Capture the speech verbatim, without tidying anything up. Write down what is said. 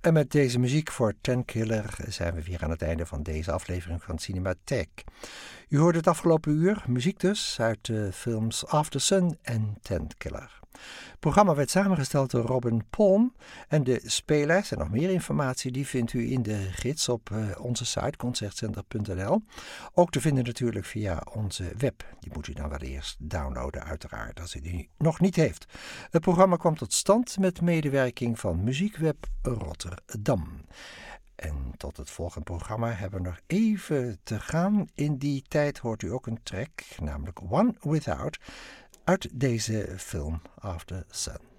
En met deze muziek voor Ten Killer zijn we weer aan het einde van deze aflevering van Cinematheek. U hoorde het afgelopen uur, muziek dus, uit de films After Sun en Ten Killer. Het programma werd samengesteld door Robin Palm en de speellijst en nog meer informatie die vindt u in de gids op uh, onze site concertcenter punt n l. Ook te vinden natuurlijk via onze web. Die moet u dan wel eerst downloaden uiteraard als u die nog niet heeft. Het programma kwam tot stand met medewerking van Muziekweb Rotterdam. En tot het volgende programma hebben we nog even te gaan. In die tijd hoort u ook een track, namelijk One Without, uit deze film After Sun.